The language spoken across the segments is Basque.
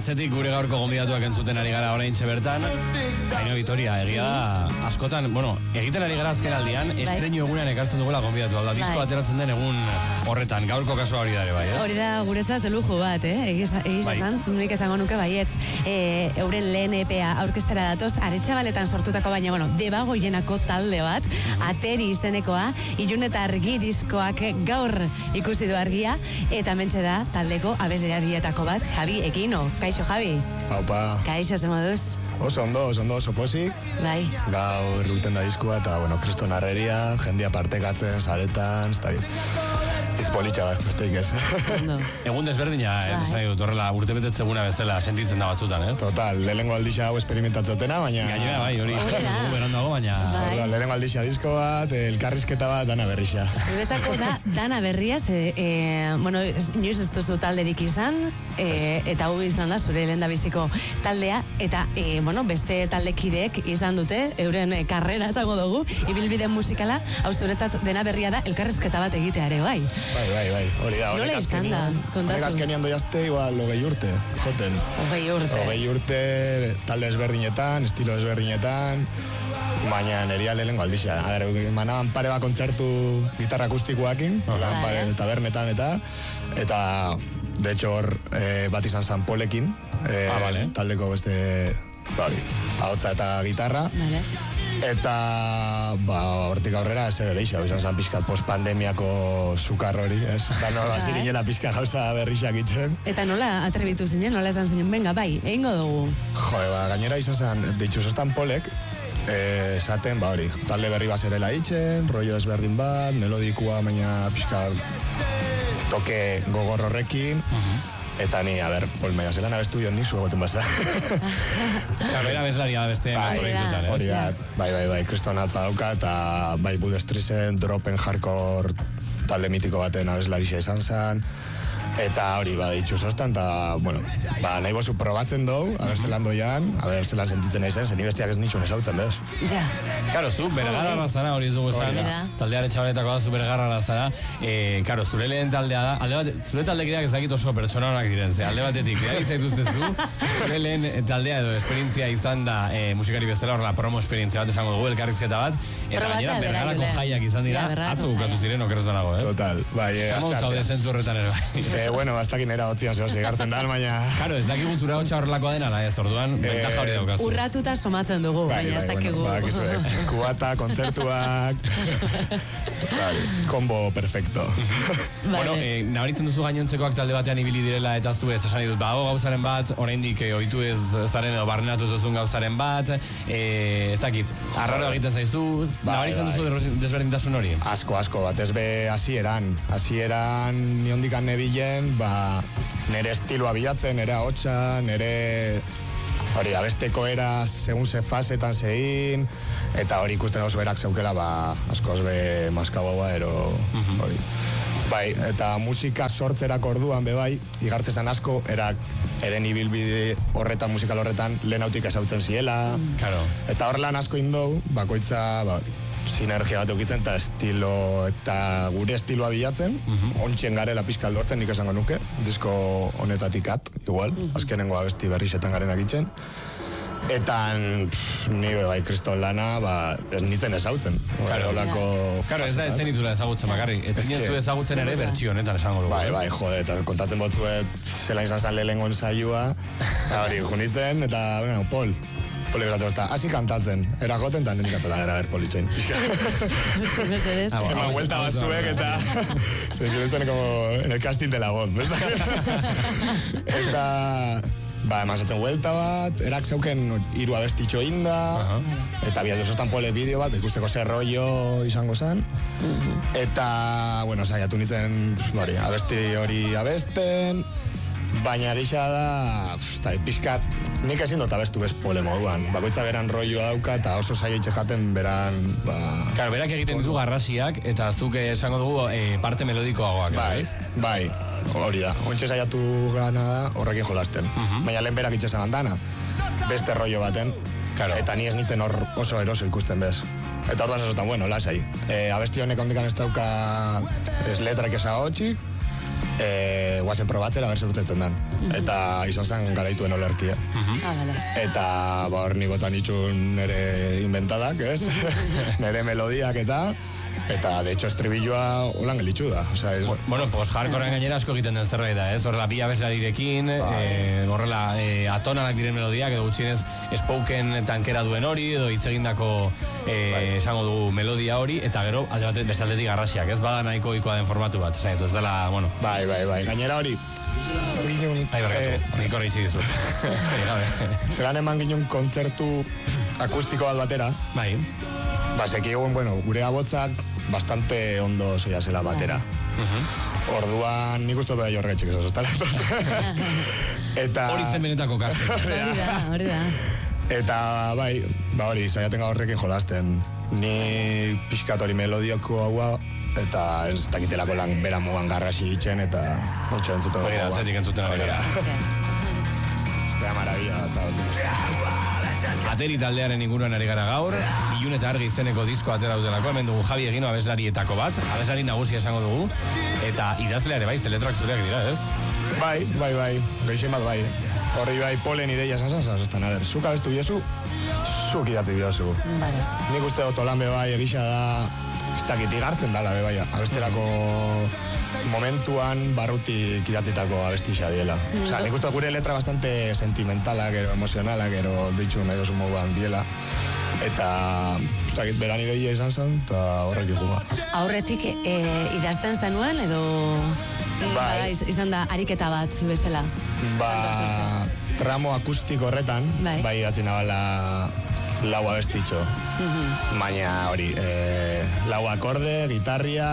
bestetik gure gaurko gonbidatuak entzuten ari gara oraintxe bertan. Aino Vitoria, egia da, askotan, bueno, egiten ari gara azken aldian, estreinu egunean ekartzen dugula gonbidatu, hau da, disko ateratzen den egun horretan, gaurko kasua hori dare bai, ez? Hori da, guretzat lujo bat, egizazan, nik esango nuke baietz, euren lehen EPA aurkestera datoz, Aretxabaletan sortutako baina, bueno, Debagoienako talde bat, Ateri izenekoa, Ilun eta Argi diskoak gaur ikusi du argia, eta mentxe da, taldeko abeslarietako bat, Javi Ekino. Kaixo, Javi? Haupa. Kaixo, ze moduz? Oso ondo, oso pozik. Bai. Gaur urten da diskua eta, bueno, kriston arreria, jendia partekatzen, saretan, ez da politxa bat, besteik ez. Egun desberdina, ez esan dut, horrela, urte betetzeguna bezala sentitzen da batzutan, ez? Total, lehenengo aldixa hau esperimentatzotena, baina... Gainera, bai, hori, berandago, baina... Lehenengo aldixa disko bat, elkarrizketa bat, dana berrixa. Zuretako da, dana berria, bueno, inoiz ez duzu talderik izan, eta hau izan da, zure lehen da biziko taldea, eta, bueno, beste taldekideek izan dute, euren karrera esango dugu, ibilbide musikala, hau zuretzat dena berria da, elkarrizketa bat egitea ere, bai. Bai, hori da. Nola izan da, kontatu? Honek azkenian doiazte, igual, 20 urte, joten. 20 urte, talde ezberdinetan, estilo ezberdinetan, baina neria lehenengo aldixa. Manaban pare bat kontzertu gitarra akustikoakin, tabernetan eta, de hecho, hor bat izan San Polekin, taldeko beste, ahotsa eta gitarra. Eta, hortik aurrera, zer ereixa, izan zan pixkat post-pandemiako sukar hori, ez? Eta nola zirinela pixka gauza berrixak itzen. Eta nola atrebitu zinen, nola esan zinen, venga, bai, egingo dugu? Gainera izan zan, ditxu Sostan Polek, esaten, hori, talde berri bat zerela itzen, rollo ezberdin bat, melodikoa, baina pixkat toke gogor horrekin, eta ni, Pol Maia zelan abestu joan nizu egoten basa. Bera beslaria beste proiektutan, ez? Hori da, bai, kriston atza dauka, eta bai Budestrisen, Dropen Hardcore talde mitiko baten abeslarixa izan zen, eta hori, ditxu Sostan, eta, bueno, nahi bozu probatzen dugu, zelan doian, zelan sentitzen nahi zen, zen bestiak ez nitxun esautzen, bez? Ja. Karo, zu bergarra zara, hori ez dugu esan, taldearen txabaletako da, zu bergarra zara, karo, zure lehen taldea da, zure taldekideak ez dakit oso pertsona honak diren, alde batetik, zaituzte zu, zure lehen taldea edo esperientzia izan da musikari bezala, horrela promo esperientzia bat esango dugu, elkarrizketa bat, eta gainera bergarako jaiak izan dira, atzo bukatu ziren okerrez dago, eh? Total, bai, zaude zentzu horretan ere, bueno, bastakin era hotzian zegartzen dan, baina... Karo, ez dakigu zure hotxa horrelakoa dena, ez orduan, bentaja hori daukazu. Urratuta somatzen dugu, baina ez dakigu. Kubata, kontzertuak... Kombo perfecto. Bueno, nabaritzen duzu gainontzekoak talde batean ibili direla, eta zu ez esan ditut, gauzaren bat, oraindik ohitu ez zaren edo barrenatu ez duzun gauzaren bat, ez dakit, arraro egiten zaizu, nabaritzen duzu desberdintasun hori? Asko, batez be hasieran niondikan nebilen, nere estiloa bilatzen, nere ahotsa, nere hori abesteko era segun ze fasetan zein, eta hori ikusten oso berak zeukela, askoz be maskagoa ero hori. Bai, eta musika sortzerako orduan bai, igartzezan asko, eren ibilbide horretan, musikal horretan, lehenotik esautzen ziela, eta hor lan asko indou, bakoitza, sinergia bat eukitzen eta estilo eta gure estiloa bilatzen, ontsen garela pixka aldortzen, nik esango nuke, disko honetatik igual, azkenengo abesti berrizetan garenak itzen. Eta ni bai kriston lana, ez nintzen ezautzen. Karo, ez da ez zenitula ezagutzen bakarrik, ez nintzen ezagutzen ere bertsio honetan esango dugu. Bai, jode, eta kontatzen botzuet zela izan zan lehenengo ensaioa, eta hori, junitzen, eta, Pol egotatu eta, hasi kantatzen, eragoten, eta nenik atela gara politxein. Eman huelta bat zuek, eta zenkiretzen en el casting de la voz, eta... eman zaten huelta bat, erak zeuken hiru abestitxo inda, eta biatu Sostan Pole bideo bat, ikusteko zer rollo izango zen, eta, saiatu nintzen, abesti hori abesten, baina gisa da, pixkat, nik ezin dut abestu bez Pole moduan, bakoitza beran rolloa dauka, eta oso zaietxe jaten beran, Karo, berak egiten ditu garrasiak, eta zuk esango dugu parte melodikoagoak, bai, hori da, ontsa saiatu gana da horrekin jolasten, baina lehen berak itxesan dana, beste rollo baten, eta ni ez nintzen hor oso eroso ikusten bez. Eta orduan esotan, lasai. Abesti honek ondikan ez dauka ez letrak esa hotxik, guazen probatzera berse urtetzen dan. Eta izan zen garaituen olerkia. Eta hor ni botan itxun nire inventadak, ez? Nire melodiak eta de hecho estribilloa holan gelitxu da. O sea, bueno, pues hardcorean gainera asko egiten den zerbait da, ez? Horrela bi abeslarirekin, horrela atonanak diren melodiak edo gutxienez spoken tankera duen hori edo hitz egindako esango dugu melodia hori eta gero alde batetik bestaldetik garrasiak, ez? Bada nahiko ohikoa den formatu bat, esan ez dela, bueno. Bai. Gainera hori Nik horri itxi dizut. Zeran eman ginen kontzertu akustiko bat batera. Bai. Sekigun, gure abotzak bastante ondo zeia zela batera. Orduan nik uste beha jorretxik ez azostala. Hori zen benetako kasten. Hori da. Eta hori, zaiaten gaurrekin jolasten. Ni pixkat hori melodioko haua, eta ez dakitelako lan bera mugan garrasi itxen, eta notxe entzuten hori da, zetik entzuten hori da. Zera marabia, eta Ateri taldearen inguruan ari gara gaur, Ilun eta Argi izeneko disko atera dutelako, hemen dugu Javi Egino abeslarietako bat, abeslari nagusia esango dugu, eta idazlea ere bai, letrak zureak dira, ez? Bai, geixen bat bai. Horri bai polen ideia zazazazazaztan, zuk abestu biezu, zuk idatzi biozu. Nik uste dut olanbe bai egisa da, ez dakit igartzen dala be bai, abesterako momentuan barrutik idatzitako abestixa diela. Osea, nik uste gure letra bastante sentimentalak, ero emozionalak, ero ditxu nahi dozu moduan diela. Eta, ez dakit, beran ideia izan zen, eta horrek ikuma. Aurretik idazten zenuen, edo izan da ariketa bat bestela? Tramo akustiko horretan, bai idatzi nabala lau abestitxo. Baina hori, lau akorde, gitarria,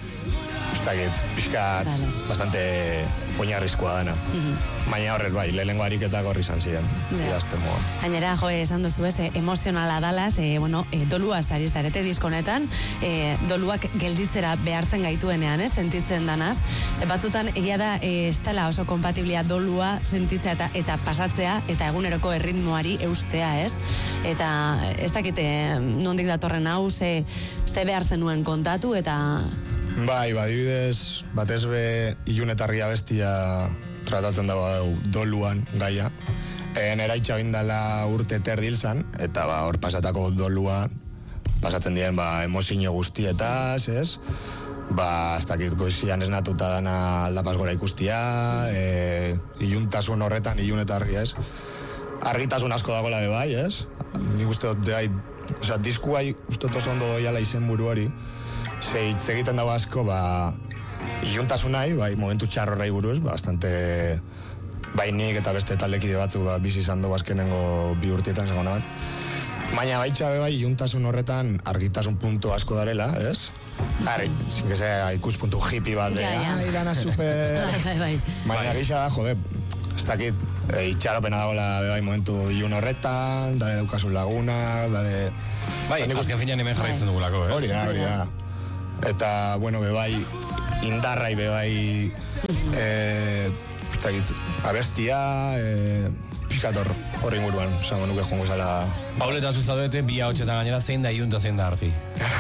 pixkat bastante oinarrizkoa dena. Baina horret bai, lehenengo ariketak horri izan ziren, idazten moa. Gainera, esan duzu ez, emozionala dalaz, doluaz ari zarete diskonetan, doluak gelditzera behartzen gaituenean, sentitzen danaz. Batzutan, egia da, ez dela oso kompatiblia dolua sentitzea eta pasatzea, eta eguneroko erritmoari eustea, ez? Eta ez dakite, nondik datorren hau, ze behar zenuen kontatu, eta... Bai, adibidez, batez be Ilun eta Argi abestia tratatzen dago doluan gaia. Nera itxabindala urte terdilzan, eta hor pasatako dolua pasatzen diren emozio guztietaz, ez? Ez dakit goizian esnatuta dana aldapaz gora ikustia, iluntasun horretan, Ilun eta Argi, ez? Argitasun asko dagoela be bai, ez? Nik uste dut, diskua uste oso ondo doiala izen buru hori, hitz egiten dago asko, iluntasun nahi, momentu txarrorrai buruz, bastante, nik eta beste taldekide batzu bizi izan dugu azkenengo 2 urtietan zegoen bat. Baina baitxabe iluntasun horretan argitasun puntu asko darela, ez? Sin que sea ikuspuntu hippie bat, dana super... Baina gisa da, jode, ez dakit, itxaropena dagoela momentu ilun horretan, dare daukasun laguna, dare... Azken finean hemen jarraitzen dugulako, ez? Hori da. Eta, bebai, indarrai bebai, abestia, pixkator horri inguruan, zango nuke jongo zala... Bauleta zuzadete, bi haotxetan gainera, zein da Ilun eta zein da Argi?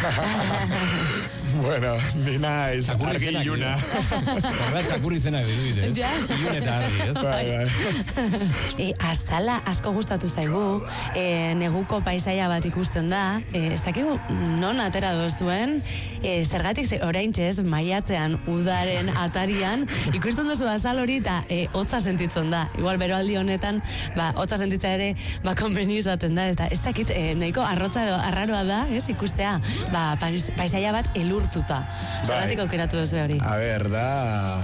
Bueno, ni naiz, Argi Iluna. Txakurri zenak dirudit, ez? Ilun eta Argi, ez? Azala asko gustatu zaigu, neguko paisaia bat ikusten da, ez dakigu non atera dozuen, zergatik oraintxez, maiatzean, udaren atarian, ikusten duzu azal hori eta hotza sentitzen da. Igual beroaldi honetan, hotza sentitza ere, konbeni izaten da, eta ez dakit, nahiko arrotza edo arraroa da, ez, ikustea, paisaia bat elurtuta. Zergatik aukeratu duzu hori? A ber, da...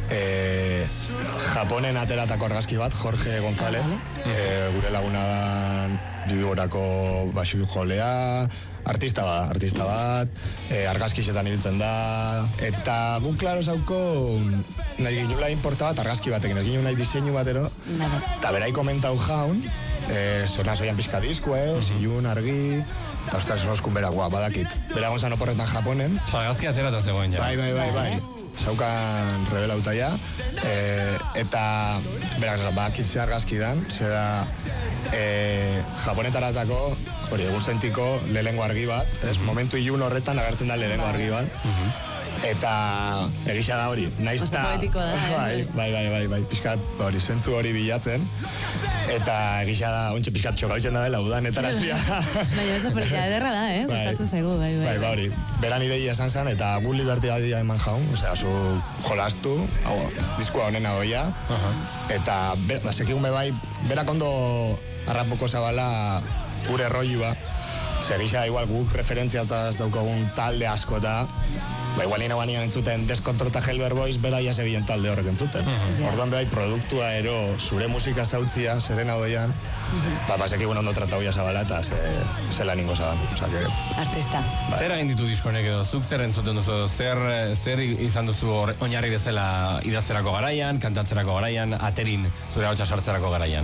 Japonen ateratako argazki bat, Jorge González, gure laguna da Bibigorako basui jolea, artista bat, argazkisetan ibiltzen da, eta guk klaro zauko nahi ginula inporta bat argazki batekin, ez ginu nahi diseinu batero, eta berai komentau jaun, zer nazoian pizka disko, Ilun, Argi, eta ostras, oskun bera, badakit. Bera gonzan oporretan Japonen. Argazki aterata zegoen ja. Bai. Zaukan rebelauta ja. Eta, berak, badakitze argazki dan, zera Japonetaratako, hori, egun zentiko lehengo argi bat, momentu Ilun horretan agertzen da lehengo argi bat. Eta egisa da hori, naiz oso poetikoa da, bai, pixkat hori, zentzu hori bilatzen, eta egisa da, ontsa pixkat txokautzen da dela, udanetarazia. Baina oso politika ederra da, gustatzen zaigu, bai. Bai, hori, beran ideia esan zen, eta gu libertadia eman jaun, osea, zu jolastu, diskoa honena doia, eta sekigun bai, berak ondo arrapoko zabala gure rolloa, segisa igual guk referentziataz daukagun talde asko eta igual nina banian entzuten Descontrol eta Helber Boys, bera ia zebilen talde horrek entzuten. Orduan behai produktua ero zure musika zautzia, zerena doian, sekigun ondo tratau ja zabala eta zela ningo zaban. Artista. Zer egin ditu diskonek edo, zuk zer entzuten duzu, zer izan duzu oinarri bezala idazterako garaian, kantatzerako garaian, aterin zure hotxa sartzerako garaian?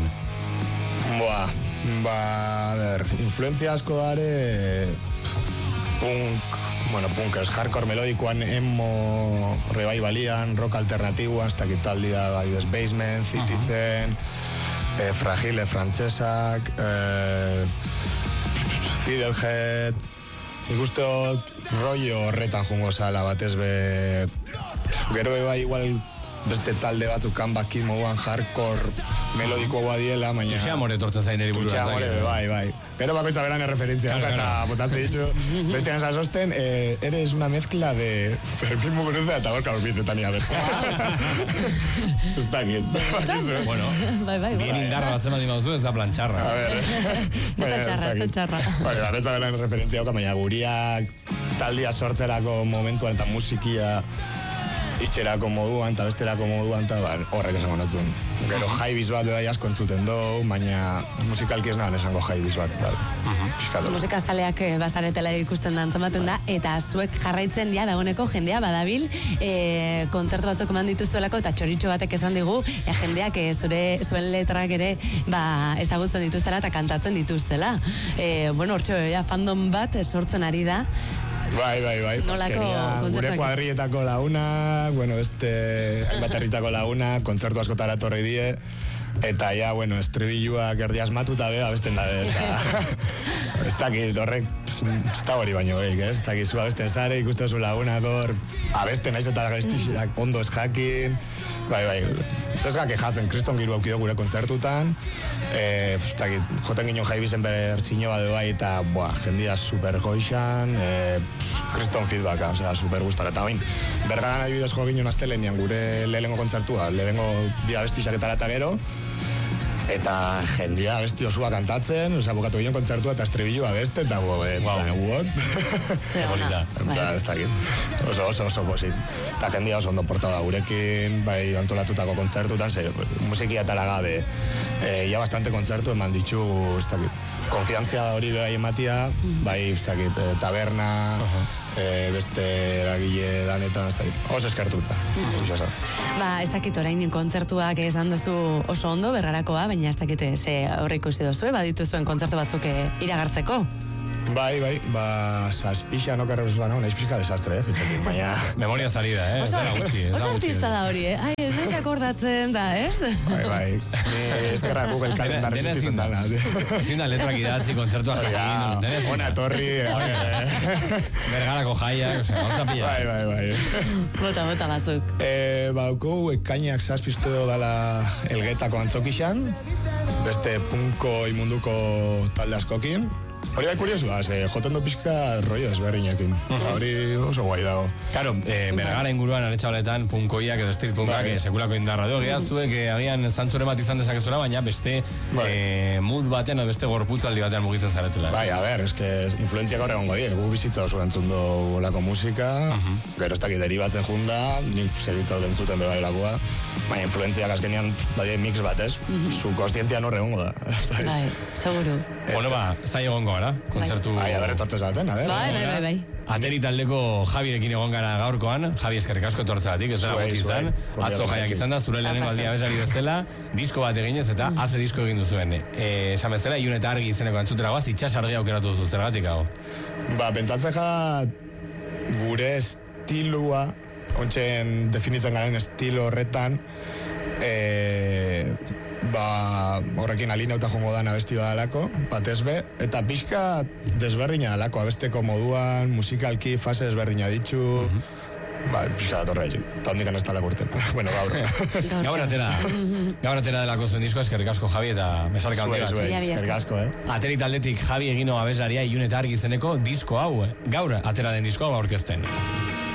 A ver, influentzia asko dare punk ez, hardcore melodikoan, emo rebaibalian, rock alternatiboan, ez dakit taldia Baides Basement, Citizen, Fragile frantsesak, Fidelhead, nik uste rollo horretan jungo zala batez be, gero bai igual beste talde batzuk kanbakit moduan hardcore melodikoa guadiela, baina... Tuxe amore tortzen zain eri burura. Tuxe amore, bai. Pero bakoitza beran referentzia, eta botatze ditzu. Bestean zazosten, eres una mezcla de Fermín Muguruza eta Gorka Urbitetan ia berta. Ez dakit. Bueno, bien indarra batzen bat imauzu, ez da plantxarra. Ez da txarra. Bakoitza beran referentzia oka, baina guriak taldia sortzerako momentuan eta musikia itxerako moduan eta besterako moduan eta horrek esango notzun. Gero jaibiz bat bai asko entzuten dugu, baina musikalki ez nahan esango jaibiz bat. Musika zaleak bastaretela ikusten da antzamaten da, eta zuek jarraitzen dagoeneko jendea badabil, kontzertu batzuk eman dituzuelako eta txoritxo batek esan digu, jendeak zuen letrak ere ezagutzen dituztela eta kantatzen dituztela. Hortxo, fandom bat sortzen ari da. Bai. Gure kuadrietako lagunak, hainbat herritako lagunak, kontzertu askotara torri die, eta estribilluak erdi asmatuta beba besten da, eta ez dakit horrek, ez da hori baino geik, ez dakit zu abesten zare, ikusten zu lagunak hor, abesten naiz eta gaiztixerak ondo ez jakin, bai, ez gake jatzen, kriston giru aukido gure kontzertutan, ez dakit, joten gino jaibizen bertxino bat bai, eta jendia super goixan, kriston feedbacka, super gustara, eta bain, bergaran adibidez jo gino naztelenian gure lehengo kontzertua, lehengo bi abestixaketara eta gero, eta jendia abesti osua kantatzen, bukatu ginen kontzertua eta estribilua beste, eta what? Ez dakit, oso posit. Eta jendia oso ondo portada gurekin, bai antolatutako kontzertutan, musikia eta lagabe, ia bastante kontzertu eman ditu, ez dakit, konfiantzia hori bai ematia, bai, ez dakit, taberna, beste eragile danetan, ez dakit, oso eskertuta. Ez dakit orain kontzertuak esan duzu oso ondo, berrarakoa, baina ez dakit horre ikusi duzu, badituzuen kontzertu batzuk iragartzeko. Bai, saspixan okerrez bana, nahiz pixka desastre, fitxekin, baina... Memoria salida, ez dara gutxi. Oso artista da hori, ez nahiz akordatzen da, ez? Bai, eskerra Google kalendar existitzen dana. Ezin da letrak idatzi, kontzertua jakin, ona torri, bergarako jaiak, gauza pila. Bai. Bota batzuk. Bauko, ekainak saspiztu dala Elgetako antzokixan, beste punko imunduko talde askokin, hori bai kuriosua, joten du pixka rollo ezberdinekin. Hori oso guai dago. Claro, bergara inguruan aretxabaletan punkoiak edo street punkak sekulako indarra du. Zuek agian zantzure bat izan dezakezura, baina beste mood batean edo beste gorputzaldi batean mugitzen zaretela. Bai, a ber, influenziak horregongo die, gu bizitza oso entzun du olako musika, gero ez dakit deribatzen junda, nik segitza dut entzuten bebailakua, baina influenziak azkenian badie mix batez, zu konstientian horregongo da. Bai, seguru. Bueno, zai egongo gara, kontzertu... Bai, a ber, etortze zaten, a ber. Bai. Ateri taldeko Javirekin egon gara gaurkoan, Javi eskerrik asko etortzeatik, ez dara gutxi izan, atzo jaiak izan da, zure lehenengo aldia bezari bezala, disko bat eginez eta haze disko egin duzuen. Esan bezala, Ilun eta Argi izeneko antzuteragoaz, itxas argia aukeratu duzu, zergatik hau? Pentsatzea gure estilua, ontsen definitzen garen estilo horretan, horrekin alineuta jongo dan abesti badalako, batez be, eta pixka desberdina dalako abesteko moduan, musikalki fase desberdina ditzu, pixka datorra egin. Eta hondikan ez tala kurten. Bueno, gaur. Gaur atera delako zuen diskoa, eskerrik asko Javi eta besarka handi bat. Eskerrik asko, Aterik taldetik Javi Egino abeslaria Ilun eta Argi izeneko disko hau. Gaur atera den disko hau aurkezten.